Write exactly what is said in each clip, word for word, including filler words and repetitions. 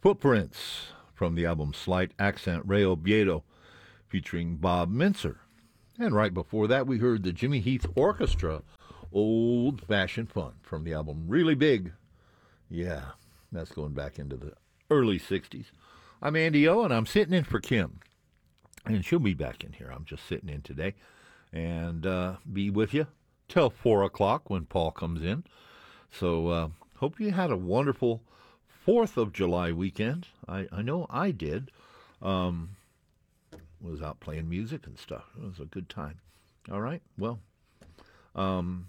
Footprints from the album Slight Accent Ray Obiedo featuring Bob Mincer. And right before that, we heard the Jimmy Heath Orchestra, Old Fashioned Fun, from the album Really Big. Yeah, that's going back into the early sixties. I'm Andy O, and I'm sitting in for Kim. And she'll be back in here. I'm just sitting in today. And uh, be with you till four o'clock when Paul comes in. So uh, hope you had a wonderful fourth of July weekend. I, I know I did. Um, was out playing music and stuff. It was a good time. All right. Well, um,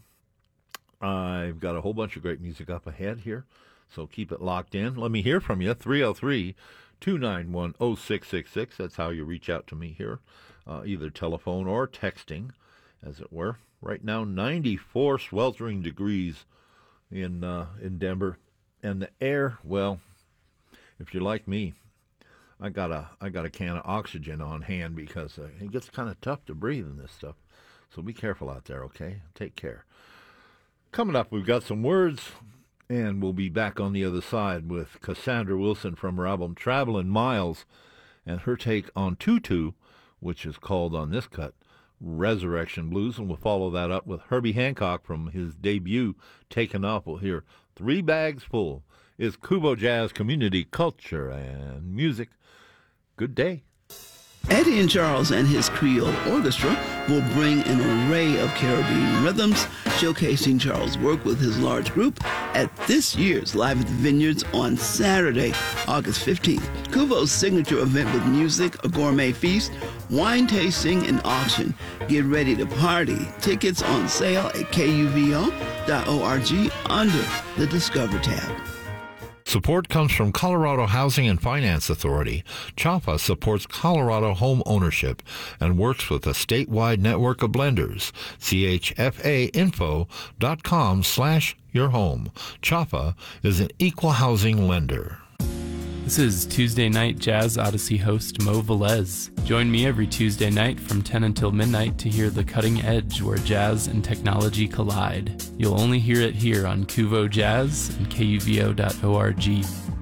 I've got a whole bunch of great music up ahead here, so keep it locked in. Let me hear from you. three oh three, two nine one, oh six six six. That's how you reach out to me here, uh, either telephone or texting, as it were. Right now, ninety-four sweltering degrees in uh, in Denver. And the air, well, if you're like me, I got a I got a can of oxygen on hand because uh, it gets kind of tough to breathe in this stuff. So be careful out there, okay? Take care. Coming up, we've got some words, and we'll be back on the other side with Cassandra Wilson from her album Travelin' Miles and her take on Tutu, which is called on this cut Resurrection Blues, and we'll follow that up with Herbie Hancock from his debut Taken Off. We'll hear Three Bags Full. Is Kubo Jazz Community Culture and Music. Good day. Eddie and Charles and his Creole Orchestra will bring an array of Caribbean rhythms, showcasing Charles' work with his large group at this year's Live at the Vineyards on Saturday, August fifteenth. Kubo's signature event with music, a gourmet feast, wine tasting, and auction. Get ready to party. Tickets on sale at K U V O dot org under the Discover tab. Support comes from Colorado Housing and Finance Authority. CHAPA supports Colorado home ownership and works with a statewide network of lenders. C H F A info dot com slash your home. CHAPA is an equal housing lender. This is Tuesday Night Jazz Odyssey host Mo Velez. Join me every Tuesday night from ten until midnight to hear the cutting edge where jazz and technology collide. You'll only hear it here on Kuvo Jazz and K U V O dot org.